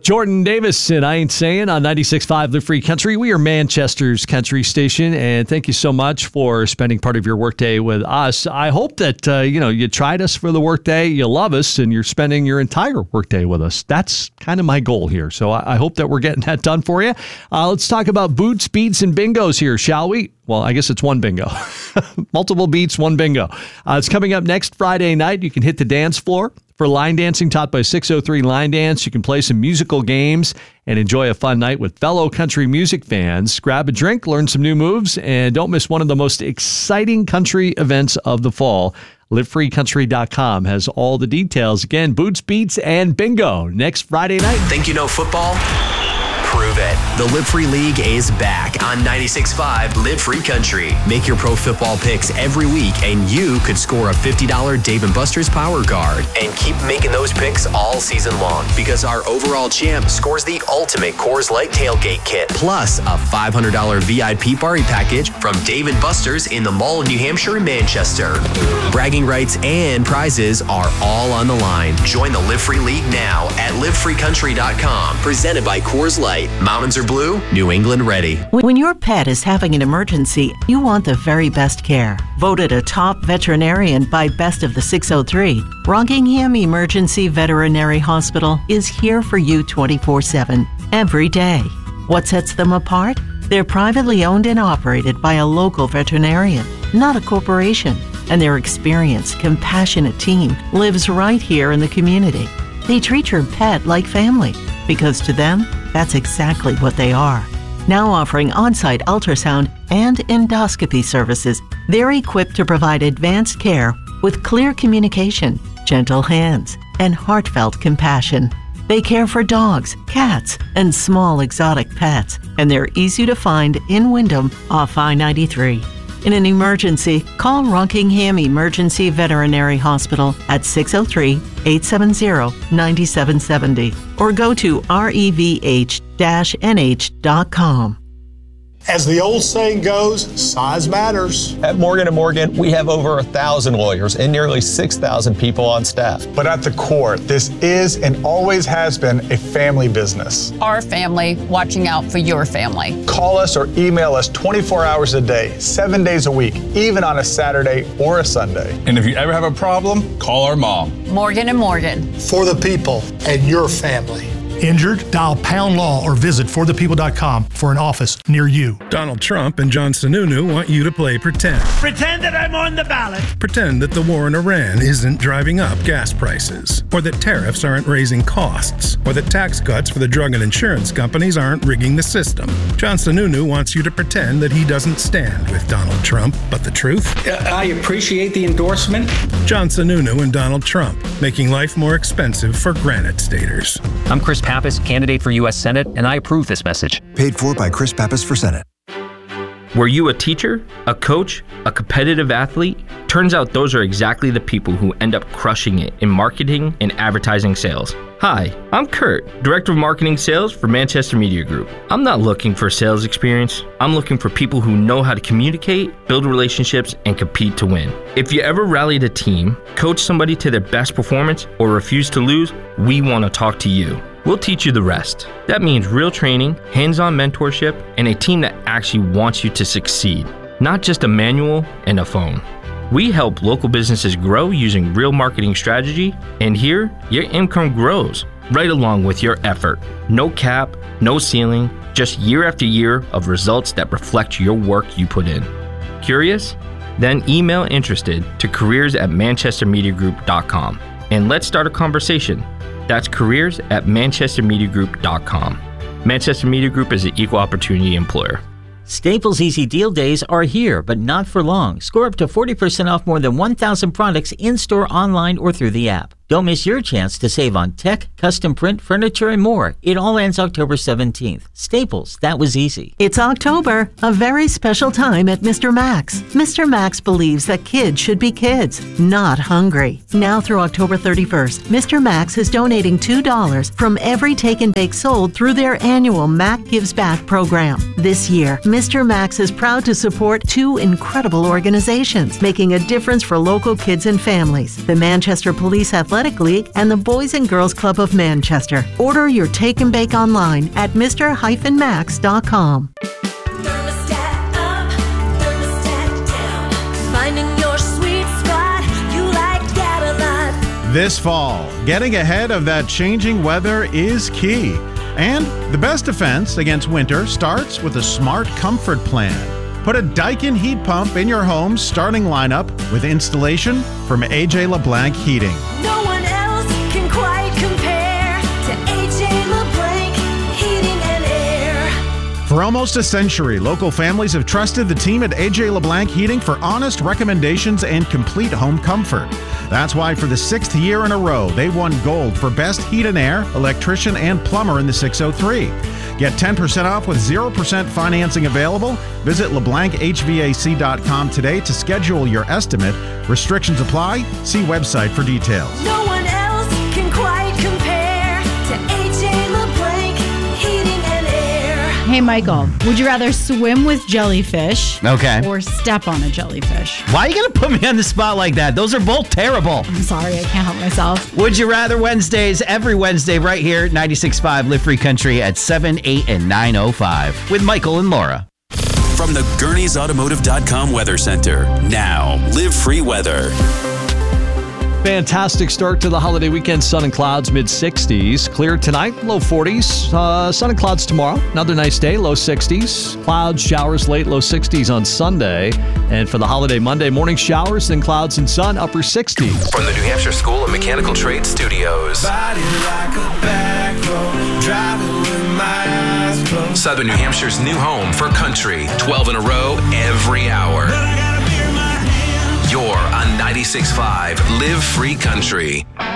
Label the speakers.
Speaker 1: Jordan Davis and I Ain't Saying on 96.5 Live Free Country. We are Manchester's country station, and thank you so much for spending part of your workday with us. I hope that you tried us for the workday, you love us, and you're spending your entire workday with us. That's kind of my goal here, so I hope that we're getting that done for you. Let's talk about boots, beats, and bingos here, shall we? Well, I guess it's one bingo. Multiple beats, one bingo. It's coming up next Friday night. You can hit the dance floor for line dancing taught by 603 Line Dance. You can play some musical games and enjoy a fun night with fellow country music fans. Grab a drink, learn some new moves, and don't miss one of the most exciting country events of the fall. LiveFreeCountry.com has all the details. Again, boots, beats, and bingo next Friday night.
Speaker 2: Think you know football? Prove it. The Live Free League is back on 96.5 Live Free Country. Make your pro football picks every week, and you could score a $50 Dave & Buster's Power Card. And keep making those picks all season long, because our overall champ scores the ultimate Coors Light Tailgate Kit, plus a $500 VIP party package from Dave & Buster's in the Mall of New Hampshire and Manchester. Bragging rights and prizes are all on the line. Join the Live Free League now at livefreecountry.com. Presented by Coors Light. Mountains are blue, New England ready.
Speaker 3: When your pet is having an emergency, you want the very best care. Voted a top veterinarian by Best of the 603, Rockingham Emergency Veterinary Hospital is here for you 24/7, every day. What sets them apart? They're privately owned and operated by a local veterinarian, not a corporation. And their experienced, compassionate team lives right here in the community. They treat your pet like family, because to them, that's exactly what they are. Now offering on-site ultrasound and endoscopy services, they're equipped to provide advanced care with clear communication, gentle hands, and heartfelt compassion. They care for dogs, cats, and small exotic pets, and they're easy to find in Wyndham off I-93. In an emergency, call Rockingham Emergency Veterinary Hospital at 603-870-9770 or go to revh-nh.com.
Speaker 4: As the old saying goes, size matters.
Speaker 5: At Morgan & Morgan, we have over 1,000 lawyers and nearly 6,000 people on staff.
Speaker 4: But at the core, this is and always has been a family business.
Speaker 6: Our family watching out for your family.
Speaker 4: Call us or email us 24 hours a day, 7 days a week, even on a Saturday or a Sunday.
Speaker 7: And if you ever have a problem, call our mom.
Speaker 6: Morgan & Morgan.
Speaker 4: For the people and your family.
Speaker 8: Injured? Dial Pound Law or visit forthepeople.com for an office near you.
Speaker 9: Donald Trump and John Sununu want you to play pretend.
Speaker 10: Pretend that I'm on the ballot.
Speaker 9: Pretend that the war in Iran isn't driving up gas prices, or that tariffs aren't raising costs, or that tax cuts for the drug and insurance companies aren't rigging the system. John Sununu wants you to pretend that he doesn't stand with Donald Trump, but the truth?
Speaker 10: I appreciate the endorsement.
Speaker 9: John Sununu and Donald Trump, making life more expensive for Granite Staters.
Speaker 11: I'm Chris Pappas, candidate for U.S. Senate, and I approve this message.
Speaker 12: Paid for by Chris Pappas for Senate.
Speaker 11: Were you a teacher, a coach, a competitive athlete? Turns out those are exactly the people who end up crushing it in marketing and advertising sales. Hi, I'm Kurt, Director of Marketing Sales for Manchester Media Group. I'm not looking for sales experience. I'm looking for people who know how to communicate, build relationships, and compete to win. If you ever rallied a team, coached somebody to their best performance, or refused to lose, we want to talk to you. We'll teach you the rest. That means real training, hands-on mentorship, and a team that actually wants you to succeed, not just a manual and a phone. We help local businesses grow using real marketing strategy, and here, your income grows right along with your effort. No cap, no ceiling, just year after year of results that reflect your work you put in. Curious? Then email interested to careers@manchestermediagroup.com and let's start a conversation. That's careers@manchestermediagroup.com. Manchester Media Group is an equal opportunity employer.
Speaker 13: Staples Easy Deal Days are here, but not for long. Score up to 40% off more than 1,000 products in-store, online, or through the app. Don't miss your chance to save on tech, custom print, furniture, and more. It all ends October 17th. Staples, that was easy.
Speaker 3: It's October, a very special time at Mr. Max. Mr. Max believes that kids should be kids, not hungry. Now through October 31st, Mr. Max is donating $2 from every take and bake sold through their annual Mac Gives Back program. This year, Mr. Max is proud to support two incredible organizations making a difference for local kids and families: the Manchester Police Athletic Athletic League and the Boys and Girls Club of Manchester. Order your take and bake online at mr-max.com.
Speaker 14: Thermostat up, thermostat down. Finding your sweet spot, you like that a lot.
Speaker 15: This fall, getting ahead of that changing weather is key. And the best defense against winter starts with a smart comfort plan. Put a Daikin heat pump in your home's starting lineup with installation from AJ LeBlanc Heating.
Speaker 14: No one else can quite compare to AJ LeBlanc Heating and Air.
Speaker 15: For almost a century, local families have trusted the team at AJ LeBlanc Heating for honest recommendations and complete home comfort. That's why for the 6th year in a row, they won gold for Best Heat and Air, Electrician, and Plumber in the 603. Get 10% off with 0% financing available. Visit LeBlancHVAC.com today to schedule your estimate. Restrictions apply. See website for details.
Speaker 14: No one else can quite compare to AJ LeBlanc Heating and Air.
Speaker 16: Hey, Michael, would you rather swim with jellyfish
Speaker 17: or
Speaker 16: step on a jellyfish?
Speaker 17: Why are you going to put me on the spot like that? Those are both terrible.
Speaker 16: I'm sorry, I can't help myself.
Speaker 17: Would you rather Wednesdays, every Wednesday right here, 96.5 Live Free Country at 7, 8, and 9:05 with Michael and Laura.
Speaker 18: From the Gurney'sAutomotive.com Weather Center, now Live Free Weather.
Speaker 1: Fantastic start to the holiday weekend. Sun and clouds, mid-60s. Clear tonight, low 40s. Sun and clouds tomorrow. Another nice day, low 60s. Clouds, showers late, low 60s on Sunday. And for the holiday Monday, morning showers, then clouds and sun, upper 60s.
Speaker 2: From the New Hampshire School of Mechanical Trades Studios. Southern New Hampshire's new home for country. 12 in a row, every hour. You're on 96.5 Live Free Country.